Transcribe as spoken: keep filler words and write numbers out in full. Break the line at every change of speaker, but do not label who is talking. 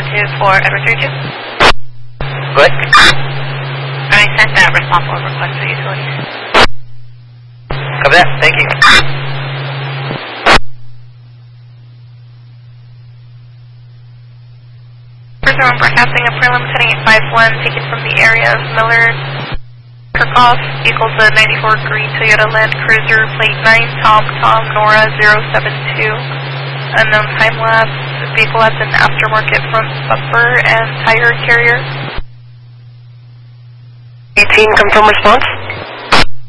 one two for Edward three two.
Good.
I sent that responsible request to utilities.
Copy that. Thank you.
Cruiser one broadcasting a prelim ten eight five one taken from the area of Miller Kirchhoff equals a ninety-four green Toyota Land Cruiser plate nine Tom Tom Nora zero seven two. Unknown time lapse. Vehicle has an aftermarket front bumper and tire carrier.
eighteen, confirm response.